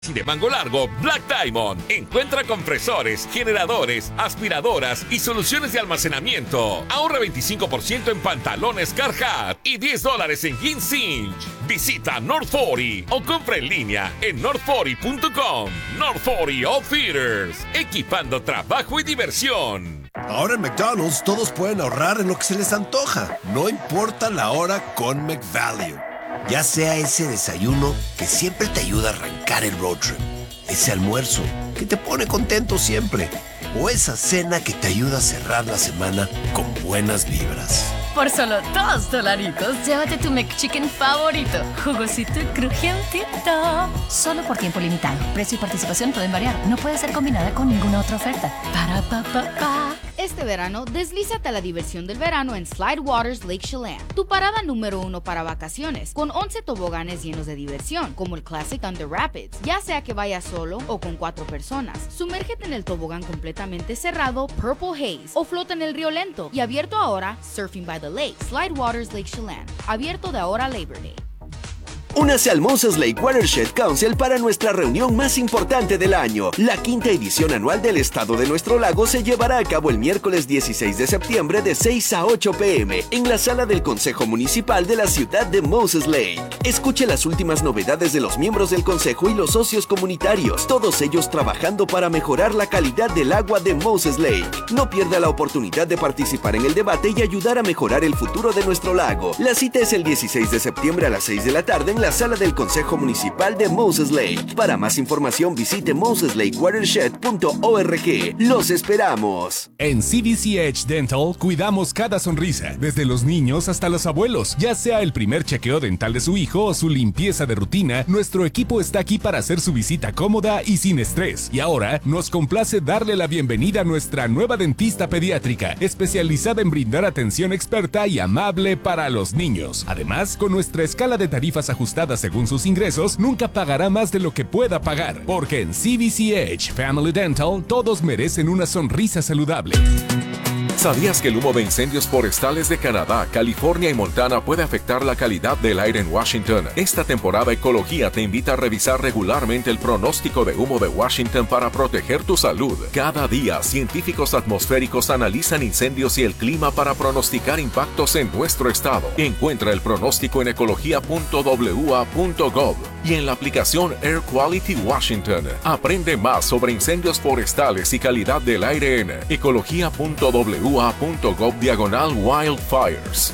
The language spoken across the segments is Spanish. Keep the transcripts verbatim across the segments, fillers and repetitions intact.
Y de mango largo, Black Diamond. Encuentra compresores, generadores, aspiradoras y soluciones de almacenamiento. Ahorra veinticinco por ciento en pantalones Carhartt y diez dólares en jeans Cinch. Visita North cuarenta o compra en línea en north cuarenta punto com. North cuarenta Outfitters, equipando trabajo y diversión. Ahora en McDonald's todos pueden ahorrar en lo que se les antoja. No importa la hora con McValue. Ya sea ese desayuno que siempre te ayuda a arrancar el road trip, ese almuerzo que te pone contento siempre, o esa cena que te ayuda a cerrar la semana con buenas vibras. Por solo dos dolaritos, llévate tu McChicken favorito. Jugosito y crujientito. Solo por tiempo limitado. Precio y participación pueden variar. No puede ser combinada con ninguna otra oferta. Para pa pa pa. Este verano, deslízate a la diversión del verano en Slide Waters Lake Chelan, tu parada número uno para vacaciones, con once toboganes llenos de diversión, como el Classic Thunder Rapids. Ya sea que vayas solo o con cuatro personas, sumérgete en el tobogán completamente cerrado Purple Haze o flota en el río lento y abierto ahora Surfing by the Lake. Slide Waters Lake Chelan, abierto de ahora a Labor Day. Únase al Moses Lake Watershed Council para nuestra reunión más importante del año. La quinta edición anual del Estado de Nuestro Lago se llevará a cabo el miércoles dieciséis de septiembre de seis a ocho p m en la sala del Consejo Municipal de la ciudad de Moses Lake. Escuche las últimas novedades de los miembros del Consejo y los socios comunitarios, todos ellos trabajando para mejorar la calidad del agua de Moses Lake. No pierda la oportunidad de participar en el debate y ayudar a mejorar el futuro de nuestro lago. La cita es el dieciséis de septiembre a las seis de la tarde en la sala del Consejo Municipal de Moses Lake. Para más información visite moses lake watershed punto org. ¡Los esperamos! En C B C Edge Dental cuidamos cada sonrisa, desde los niños hasta los abuelos. Ya sea el primer chequeo dental de su hijo o su limpieza de rutina, nuestro equipo está aquí para hacer su visita cómoda y sin estrés. Y ahora nos complace darle la bienvenida a nuestra nueva dentista pediátrica, especializada en brindar atención experta y amable para los niños. Además, con nuestra escala de tarifas ajustadas según sus ingresos, nunca pagará más de lo que pueda pagar, porque en C B C Edge Family Dental todos merecen una sonrisa saludable. ¿Sabías que el humo de incendios forestales de Canadá, California y Montana puede afectar la calidad del aire en Washington? Esta temporada Ecología te invita a revisar regularmente el pronóstico de humo de Washington para proteger tu salud. Cada día, científicos atmosféricos analizan incendios y el clima para pronosticar impactos en nuestro estado. Encuentra el pronóstico en ecología punto w a punto gov y en la aplicación Air Quality Washington. Aprende más sobre incendios forestales y calidad del aire en ecología punto w a punto gov diagonal wildfires.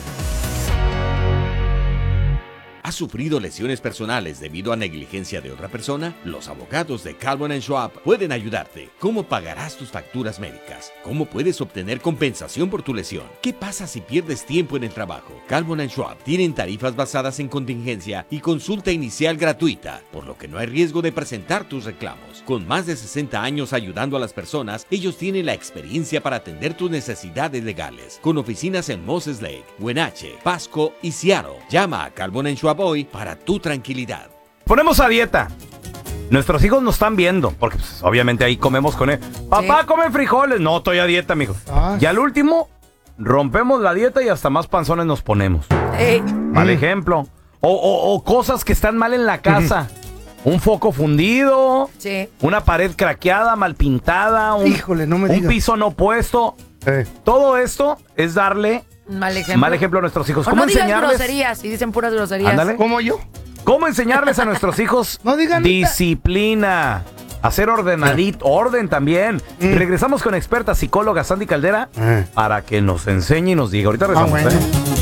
¿Has sufrido lesiones personales debido a negligencia de otra persona? Los abogados de Calvin and Schwab pueden ayudarte. ¿Cómo pagarás tus facturas médicas? ¿Cómo puedes obtener compensación por tu lesión? ¿Qué pasa si pierdes tiempo en el trabajo? Calvin and Schwab tienen tarifas basadas en contingencia y consulta inicial gratuita, por lo que no hay riesgo de presentar tus reclamos. Con más de sesenta años ayudando a las personas, ellos tienen la experiencia para atender tus necesidades legales. Con oficinas en Moses Lake, Wenatchee, Pasco y Seattle. Llama a Calvin and Schwab hoy para tu tranquilidad. Ponemos a dieta. Nuestros hijos nos están viendo, porque pues, obviamente ahí comemos con él. Papá, ¿sí? Come frijoles. No, estoy a dieta, mijo. Ah. Y al último, rompemos la dieta y hasta más panzones nos ponemos. Hey. Mal mm. ejemplo. O, o, o cosas que están mal en la casa. Mm. Un foco fundido. Sí. Una pared craqueada, mal pintada. Un, Híjole, no me digas. Un piso no puesto. Eh. Todo esto es darle... Mal ejemplo. Mal ejemplo a nuestros hijos. O ¿Cómo no digan enseñarles? groserías y dicen puras groserías. Ándale. ¿Cómo yo? ¿Cómo enseñarles a nuestros hijos no digan disciplina? Hacer ordenadito, eh. orden también. Mm. Regresamos con experta psicóloga Sandy Caldera eh. para que nos enseñe y nos diga. Ahorita regresamos. Ah, bueno. ¿eh?